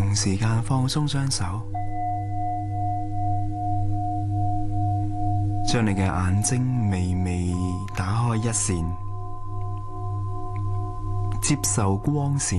同時間放鬆雙手，將你嘅眼睛微微打開一線，接受光線